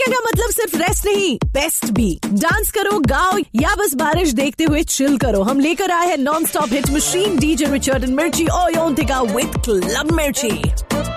Weekend का मतलब सिर्फ रेस्ट नहीं, बेस्ट भी। डांस करो, गाओ या बस बारिश देखते हुए चिल करो। हम लेकर आए हैं non stop hit machine, DJ Richard and मिर्ची, ओयोंतिका विद क्लब मिर्ची।